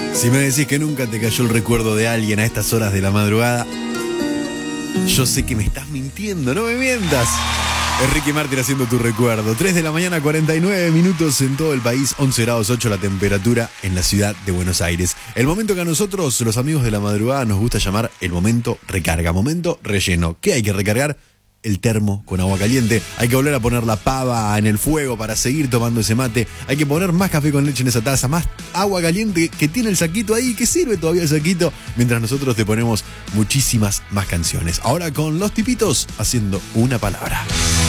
Si me decís que nunca te cayó el recuerdo de alguien a estas horas de la madrugada, yo sé que me estás mintiendo, no me mientas. Es Ricky Martin haciendo tu recuerdo. 3 de la mañana, 49 minutos en todo el país, 11 grados 8 la temperatura en la ciudad de Buenos Aires. El momento que a nosotros, los amigos de la madrugada, nos gusta llamar el momento recarga, momento relleno. ¿Qué hay que recargar? El termo con agua caliente. Hay que volver a poner la pava en el fuego para seguir tomando ese mate. Hay que poner más café con leche en esa taza, más agua caliente que tiene el saquito ahí, que sirve todavía el saquito, mientras nosotros te ponemos muchísimas más canciones. Ahora con Los Tipitos haciendo una palabra.